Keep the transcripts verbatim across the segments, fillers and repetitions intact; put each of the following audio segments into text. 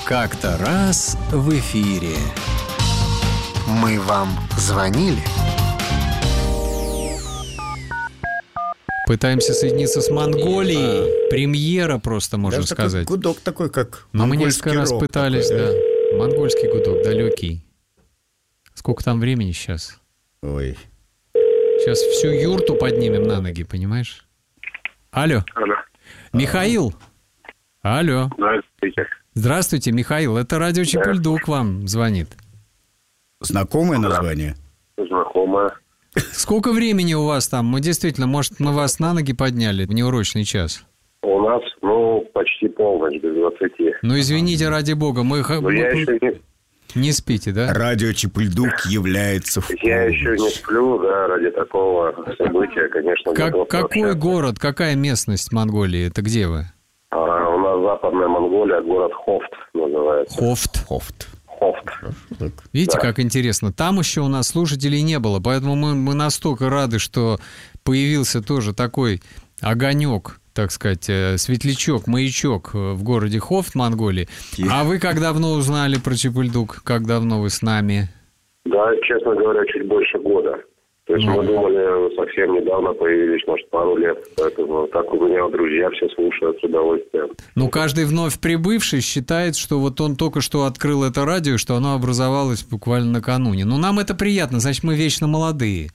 Как-то раз в эфире. Мы вам звонили? Пытаемся соединиться с Монголией. Премьера просто, можно Даже сказать. Такой гудок такой, как Но мы несколько раз рок пытались, такой, да. Монгольский гудок, далекий. Сколько там времени сейчас? Ой. Сейчас всю юрту поднимем на ноги, понимаешь? Алло. Алло. Михаил. Алло. Здравствуйте. Здравствуйте, Михаил. Это радио Чепульдук вам звонит. Знакомое название? Знакомая. Сколько времени у вас там? Мы действительно, может, мы вас на ноги подняли в неурочный час? У нас, ну, почти полночь, без двадцати. Ну, извините, ради бога, мы... Но мы- я еще не, Не спите, да? Радио Чепульдук является в я еще не полночь. сплю, да, ради такого события, конечно. Как, готов какой общаться. город, какая местность Монголии? Это где вы? А, у нас Западная Монголия, город Хофт называется. Хофт. Хофт. Хофт. Видите, Да. как интересно. Там еще у нас слушателей не было, поэтому мы, мы настолько рады, что появился тоже такой огонек, так сказать, э, светлячок, маячок э, в городе Хофт, Монголии. А вы как давно узнали про Чепульдук? Как давно вы с нами? Да, честно говоря, чуть больше года. То есть Ну. мы думали, совсем недавно появились, может, пару лет. Поэтому так у меня друзья все слушают с удовольствием. Ну, каждый вновь прибывший считает, что вот он только что открыл это радио, что оно образовалось буквально накануне. Ну, нам это приятно, значит, мы вечно молодые.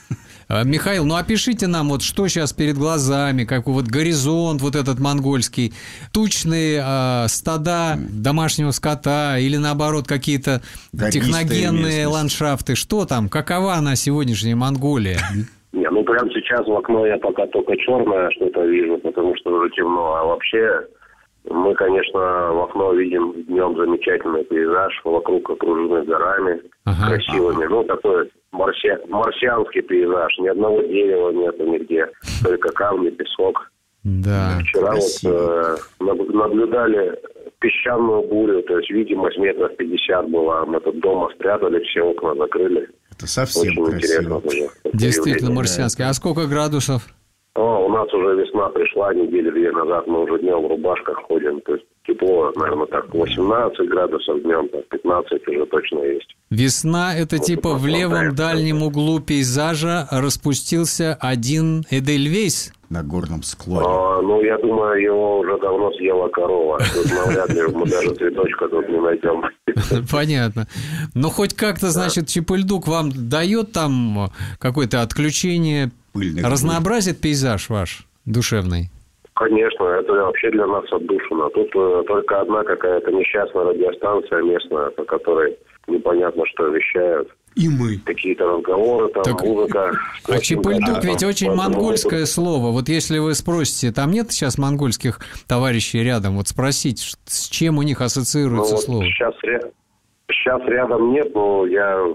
А, Михаил, ну опишите нам, вот что сейчас перед глазами, как вот горизонт вот этот монгольский, тучные а, стада домашнего скота или наоборот какие-то Гористая техногенные местность. ландшафты. Что там? Какова она сегодняшняя Монголия? Не, ну прямо сейчас в окно я пока только черное что-то вижу, потому что уже темно. А вообще мы, конечно, в окно видим днем замечательный пейзаж, вокруг окружены горами Ага. красивыми. Ну, такой марси- марсианский пейзаж. Ни одного дерева нету нигде, только камни, песок. Да. Вчера красиво. вот э, наб- наблюдали песчаную бурю, то есть видимость метров пятьдесят была. Мы тут дома спрятали, все окна закрыли. Это совсем Очень интересно красиво. было. Действительно Явление. марсианский. А сколько градусов? О, у нас уже весна пришла, недели две назад, мы уже днем в рубашках ходим. То есть тепло, наверное, так восемнадцать градусов днем, так пятнадцать уже точно есть. Весна – это Вот типа это в левом хватает. дальнем углу пейзажа распустился один Эдельвейс. На горном склоне. А, ну, я думаю, его уже давно съела корова. Тут навряд ли мы даже цветочка тут не найдем. Понятно. Но хоть как-то, значит, Чепульдук вам дает там какое-то отключение, Пыльных разнообразит пейзаж ваш душевный? Конечно, это вообще для нас отдушина. Тут э, только одна какая-то несчастная радиостанция местная, по которой непонятно, что вещают. И мы. Какие-то разговоры, там, Так, музыка. А Очень Чепульдук качественно. ведь очень Поэтому монгольское тут- слово. Вот если вы спросите, там нет сейчас монгольских товарищей рядом, вот спросить, ш- с чем у них Ну, ассоциируется вот слово? сейчас, ря- сейчас рядом нет, но я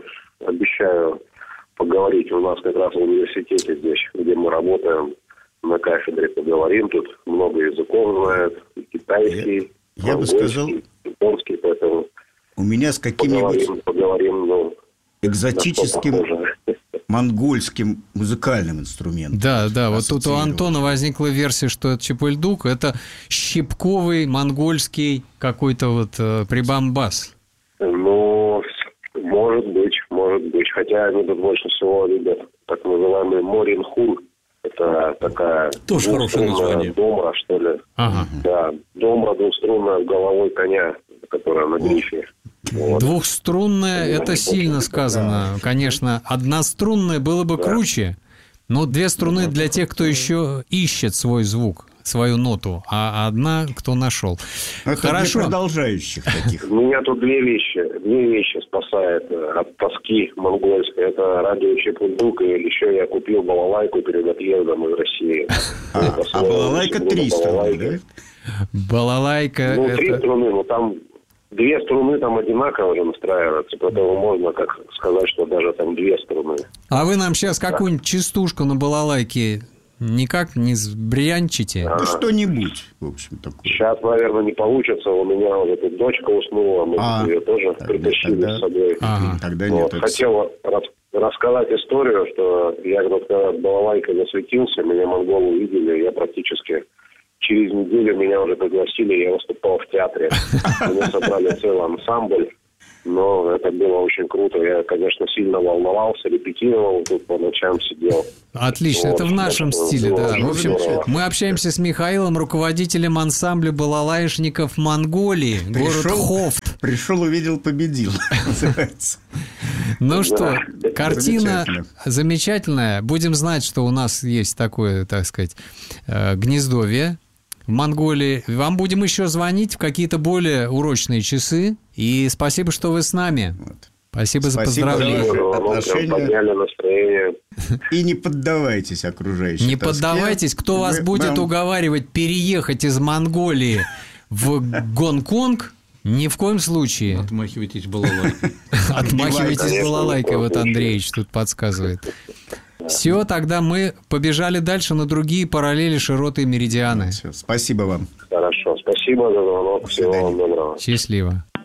обещаю поговорить у нас как раз в университете здесь, где мы работаем. На кафедре поговорим, тут много языков знают, и китайский, Я- я бы монгольский, сказал- японский, поэтому У меня с каким-нибудь поговорим, поговорим, ну, экзотическим на что похоже. монгольским музыкальным инструментом. Да, да, вот тут у ассоциировал. Антона возникла версия, что это Чепульдук, это щипковый монгольский какой-то вот э, прибамбас. Ну, может быть, может быть. Хотя они тут больше всего любят так называемый моринхун. Это такая Тоже хорошее двухструнная название. домра, что ли. Ага. Да, домра двухструнная с головой коня, которая на грифе. Вот. Двухструнная, это сильно сказано. Конечно, однострунная было бы круче, но две струны для тех, кто еще ищет свой звук, свою ноту, а одна, кто нашел. Это Хорошо. для продолжающих таких. Меня тут две вещи, две вещи спасает э, от тоски монгольской. Это радио Чепульдук, и еще я купил балалайку перед отъездом из России. А, Это а слово, балалайка буду три струны, балалайкой. да? Балалайка Ну, три это... струны, но там две струны там одинаково же настраиваются, поэтому можно как сказать, что даже там две струны. А вы нам сейчас какую-нибудь частушку на балалайке никак не сбрянчите? Да что-нибудь, в общем, такое. Сейчас, наверное, не получится. У меня уже тут дочка уснула, мы А, ее тоже тогда- притащили тогда- с собой. Ага. Тогда Вот, нет. это- хотел рас- рассказать историю, что я когда балалайкой засветился, меня монголы увидели, я практически через неделю меня уже пригласили, я выступал в театре. Мы собрали целый ансамбль. Но это было очень круто. Я, конечно, сильно волновался, репетировал, тут по ночам сидел. Отлично, вот, это в нашем стиле, да. В общем, здорово. Мы общаемся с Михаилом, руководителем ансамбля балалайшников Монголии, город Хофт. Пришел, увидел, победил, называется. Ну что, картина замечательная. Будем знать, что у нас есть такое, так сказать, гнездовье в Монголии. Вам будем еще звонить в какие-то более урочные часы. И спасибо, что вы с нами. Вот. Спасибо, спасибо за поздравления. Отношения. И не поддавайтесь окружающим. Не тоске. Поддавайтесь. Кто вы, вас будет нам... уговаривать переехать из Монголии в Гонконг, ни в коем случае. Отмахивайтесь балалайкой. Отмахивайтесь балалайкой, вот Андреевич тут подсказывает. Все, тогда мы побежали дальше на другие параллели, широты и меридианы. Все, спасибо вам. Хорошо, спасибо за звонок. Всего вам доброго. Счастливо.